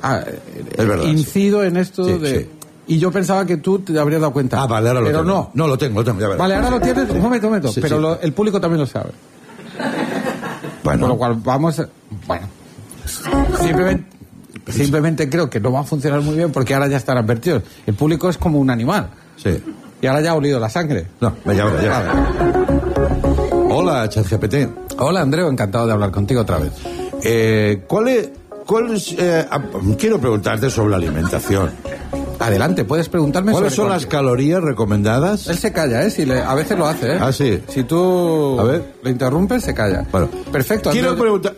Es verdad, incido en esto de... Sí. Y yo pensaba que tú te habrías dado cuenta. Vale, ahora lo tengo. Pero no. No, lo tengo, ya verás. Vale, ahora lo tienes. Un momento. Sí, pero sí. el público también lo sabe. Bueno. Con lo cual vamos... Bueno. Simplemente creo que no va a funcionar muy bien porque ahora ya están advertidos. El público es como un animal. Sí. Y ahora ya ha olido la sangre. No, ya. Hola, ChatGPT. Hola, Andreu, encantado de hablar contigo otra vez. Quiero preguntarte sobre la alimentación. Adelante, puedes preguntarme ¿Cuáles son las calorías recomendadas? Él se calla, a veces lo hace, Ah, sí. Si tú A ver. le interrumpes, se calla. Bueno. Perfecto. Quiero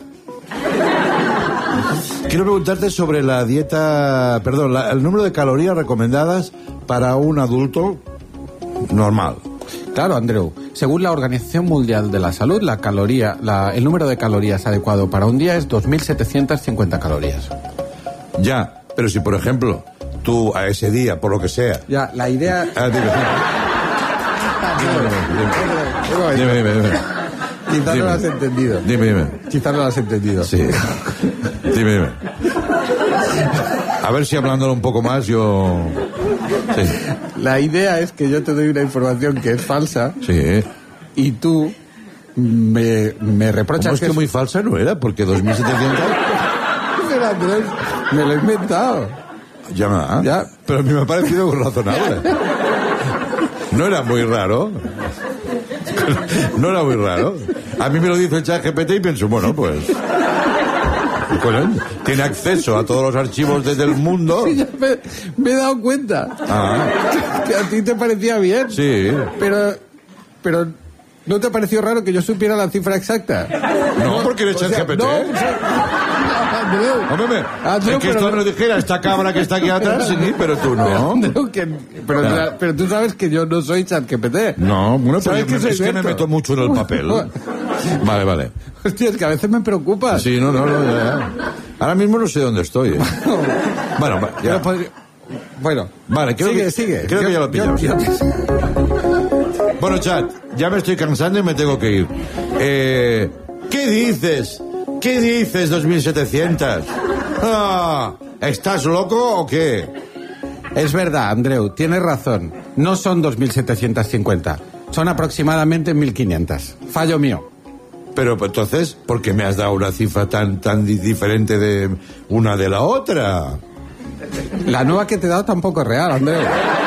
preguntarte sobre la dieta... Perdón, el número de calorías recomendadas para un adulto normal. Claro, Andreu. Según la Organización Mundial de la Salud, el número de calorías adecuado para un día es 2.750 calorías. Ya, pero si, por ejemplo, tú a ese día, por lo que sea... Ya, la idea... Dime. Quizás no lo has entendido. Dime. Quizás no lo has entendido. Sí. Dime. A ver si hablándolo un poco más yo... Sí. La idea es que yo te doy una información que es falsa. Sí. Y tú me reprochas ¿Cómo es que muy falsa no era? Porque 2.700... Pero, Andrés, me lo he inventado. Ya. Pero a mí me ha parecido razonable. No era muy raro. A mí me lo dice el ChatGPT y pienso, bueno, pues... tiene acceso a todos los archivos desde el mundo. Sí, ya me he dado cuenta. Que a ti te parecía bien. Sí. Pero ¿no te pareció raro que yo supiera la cifra exacta? No, porque eres ChatGPT. Andreu, es que esto me lo dijera esta cabra que está aquí atrás, sí, pero tú no. Pero tú sabes que yo no soy ChatGPT. No, bueno, pues es que me meto mucho en el papel. Vale. Hostia, es que a veces me preocupas. Sí, no, ya. Ahora mismo no sé dónde estoy. Bueno, ya. Bueno, vale, sigue. Creo que ya lo pillamos. Bueno, chat, ya me estoy cansando y me tengo que ir. ¿Qué dices? 2.700? ¿Estás loco o qué? Es verdad, Andreu, tienes razón. No son 2.750. Son aproximadamente 1.500. Fallo mío. Pero entonces, ¿por qué me has dado una cifra tan diferente de una de la otra? La nueva que te he dado tampoco es real, Andreu.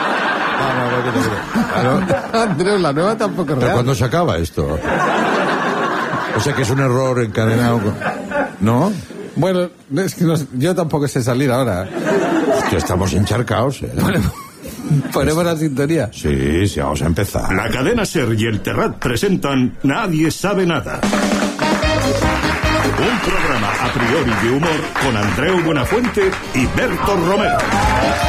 Andreu, la nueva tampoco es real. ¿Pero cuándo se acaba esto? O sea que es un error encadenado. ¿No? Bueno, es que yo tampoco sé salir ahora. Es que estamos encharcados, ¿eh? Ponemos la sintonía. Sí, vamos a empezar. La cadena SER y el Terrat presentan Nadie sabe nada. Un programa a priori de humor con Andreu Buenafuente y Berto Romero.